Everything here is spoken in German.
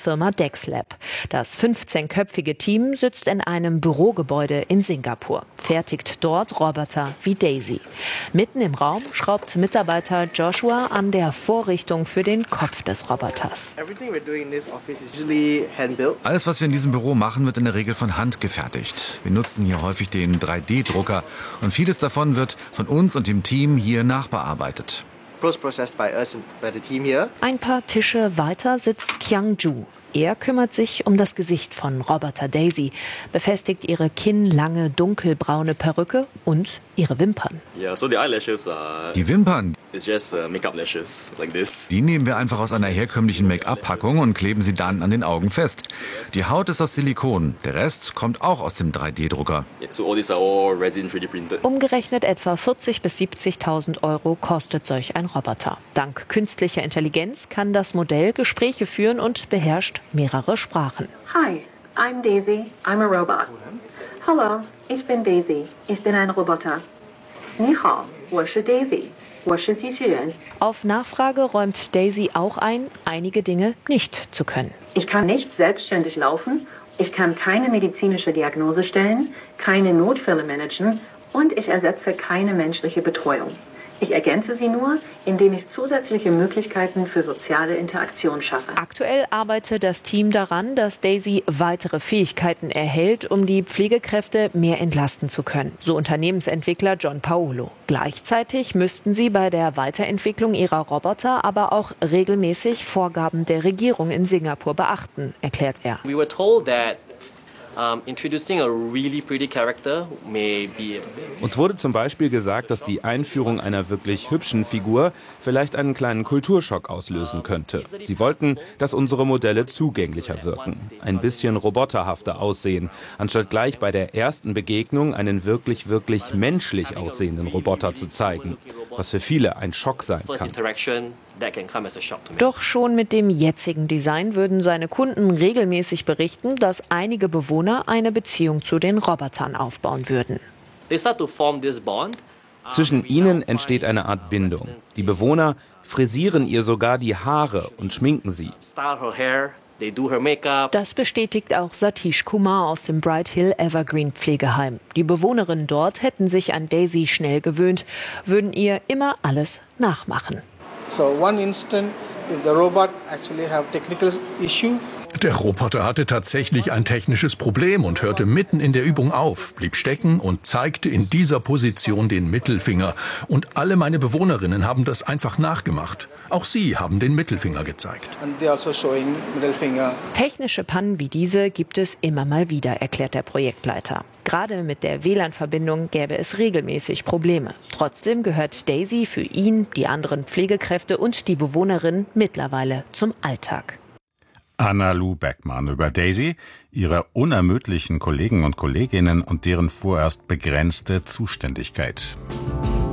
Fachfirma Dexlab. Das 15-köpfige Team sitzt in einem Bürogebäude in Singapur, fertigt dort Roboter wie Daisy. Mitten im Raum schraubt Mitarbeiter Joshua an der Vorrichtung für den Kopf des Roboters. Alles, was wir in diesem Büro machen, wird in der Regel von Hand gefertigt. Wir nutzen hier häufig den 3D-Drucker und vieles davon wird von uns und dem Team hier nachbearbeitet. Ein paar Tische weiter sitzt Kyung Ju. Er kümmert sich um das Gesicht von Roboter Daisy, befestigt ihre kinnlange dunkelbraune Perücke und ihre Wimpern. Die Wimpern, die nehmen wir einfach aus einer herkömmlichen Make-up-Packung und kleben sie dann an den Augen fest. Die Haut ist aus Silikon, der Rest kommt auch aus dem 3D-Drucker. Umgerechnet etwa 40.000 bis 70.000 Euro kostet solch ein Roboter. Dank künstlicher Intelligenz kann das Modell Gespräche führen und beherrscht mehrere Sprachen. Hi, I'm Daisy, I'm a robot. Hallo, ich bin Daisy, ich bin ein Roboter. Ni hao, 我是 Daisy, 我是机器人. Auf Nachfrage räumt Daisy auch ein, einige Dinge nicht zu können. Ich kann nicht selbstständig laufen, ich kann keine medizinische Diagnose stellen, keine Notfälle managen und ich ersetze keine menschliche Betreuung. Ich ergänze sie nur, indem ich zusätzliche Möglichkeiten für soziale Interaktion schaffe. Aktuell arbeitet das Team daran, dass Daisy weitere Fähigkeiten erhält, um die Pflegekräfte mehr entlasten zu können. So Unternehmensentwickler John Paolo. Gleichzeitig müssten sie bei der Weiterentwicklung ihrer Roboter aber auch regelmäßig Vorgaben der Regierung in Singapur beachten, erklärt er. We were told that introducing a really pretty character may be. Uns wurde zum Beispiel gesagt, dass die Einführung einer wirklich hübschen Figur vielleicht einen kleinen Kulturschock auslösen könnte. Sie wollten, dass unsere Modelle zugänglicher wirken, ein bisschen roboterhafter aussehen, anstatt gleich bei der ersten Begegnung einen wirklich menschlich aussehenden Roboter zu zeigen, was für viele ein Schock sein kann. Doch schon mit dem jetzigen Design würden seine Kunden regelmäßig berichten, dass einige Bewohner eine Beziehung zu den Robotern aufbauen würden. Zwischen ihnen entsteht eine Art Bindung. Die Bewohner frisieren ihr sogar die Haare und schminken sie. Das bestätigt auch Satish Kumar aus dem Bright Hill Evergreen Pflegeheim. Die Bewohnerinnen dort hätten sich an Daisy schnell gewöhnt, würden ihr immer alles nachmachen. Der Roboter hatte tatsächlich ein technisches Problem und hörte mitten in der Übung auf, blieb stecken und zeigte in dieser Position den Mittelfinger. Und alle meine Bewohnerinnen haben das einfach nachgemacht. Auch sie haben den Mittelfinger gezeigt. Technische Pannen wie diese gibt es immer mal wieder, erklärt der Projektleiter. Gerade mit der WLAN-Verbindung gäbe es regelmäßig Probleme. Trotzdem gehört Daisy für ihn, die anderen Pflegekräfte und die Bewohnerin mittlerweile zum Alltag. Anna-Lu Beckmann über Daisy, ihre unermüdlichen Kollegen und Kolleginnen und deren vorerst begrenzte Zuständigkeit.